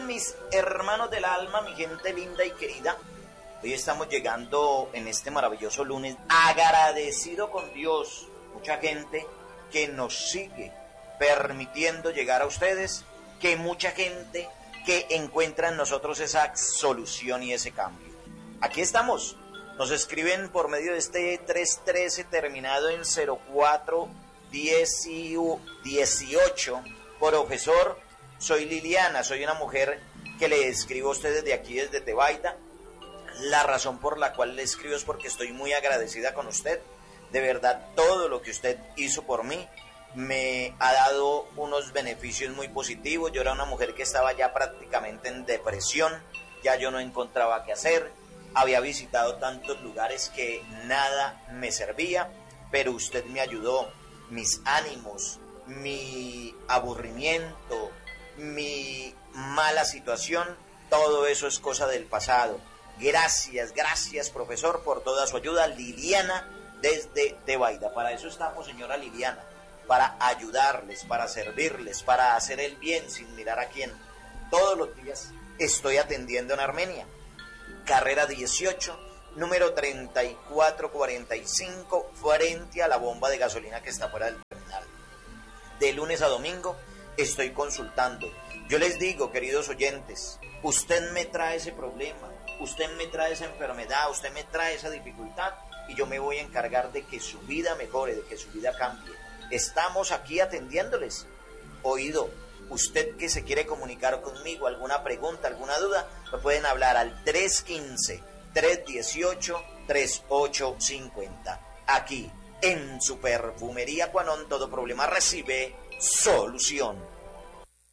tal, mis hermanos del alma, mi gente linda y querida? Hoy estamos llegando en este maravilloso lunes, agradecido con Dios, mucha gente que nos sigue permitiendo llegar a ustedes, que mucha gente que encuentra en nosotros esa solución y ese cambio. Aquí estamos, nos escriben por medio de este 313 terminado en 0418, profesor, soy Liliana, soy una mujer que le escribo a ustedes de aquí desde Tebaida. La razón por la cual le escribo es porque estoy muy agradecida con usted. De verdad, todo lo que usted hizo por mí me ha dado unos beneficios muy positivos. Yo era una mujer que estaba ya prácticamente en depresión, ya yo no encontraba qué hacer. Había visitado tantos lugares que nada me servía, pero usted me ayudó. Mis ánimos, mi aburrimiento, mi mala situación, todo eso es cosa del pasado. Gracias, profesor, por toda su ayuda. Liliana desde Tebaida. Para eso estamos, señora Liliana, para ayudarles, para servirles, para hacer el bien sin mirar a quién. Todos los días estoy atendiendo en Armenia. Carrera 18, número 3445, frente a la bomba de gasolina que está fuera del terminal. De lunes a domingo estoy consultando. Yo les digo, queridos oyentes, usted me trae ese problema, usted me trae esa enfermedad, usted me trae esa dificultad y yo me voy a encargar de que su vida mejore, de que su vida cambie. Estamos aquí atendiéndoles. Oído, usted que se quiere comunicar conmigo, alguna pregunta, alguna duda, me pueden hablar al 315-318-3850. Aquí, en su perfumería Quanon, todo problema recibe solución.